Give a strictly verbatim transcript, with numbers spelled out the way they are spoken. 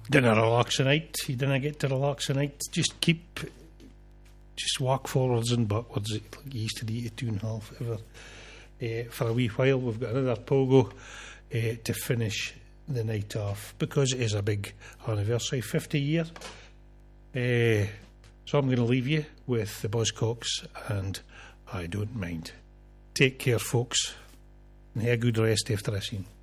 Didn't relax a night. You didn't get to relax a night. Just keep, just walk forwards and backwards like you used to do at two and a half ever. Uh, for a wee while, we've got another pogo uh, to finish the night off because it is a big anniversary, fifty years. Uh, so I'm going to leave you with the Buzzcocks and I Don't Mind. Take care, folks, and have a good rest after this scene.